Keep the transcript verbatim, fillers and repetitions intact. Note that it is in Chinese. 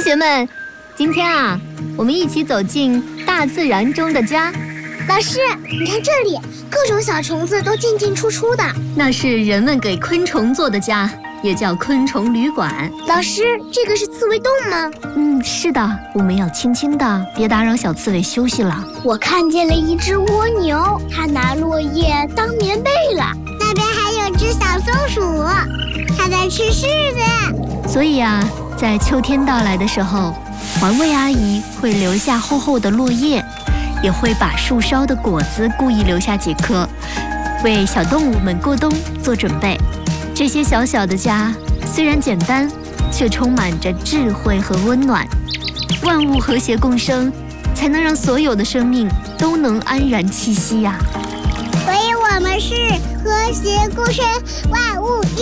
学们，今天啊，我们一起走进大自然中的家。 老师，你看这里，各种小虫子都进进出出的。 那是人们给昆虫做的家，也叫昆虫旅馆。 老师，这个是刺猬洞吗？ 嗯，是的，我们要轻轻的，别打扰小刺猬休息了。 我看见了一只蜗牛，它拿落叶当棉被了。 那边还有只小松鼠，它在吃柿子。 所以啊，在秋天到来的时候，环卫阿姨会留下厚厚的落叶，也会把树梢的果子故意留下几颗，为小动物们过冬做准备。这些小小的家虽然简单，却充满着智慧和温暖。万物和谐共生，才能让所有的生命都能安然栖息呀。 所以我们是和谐共生，万物一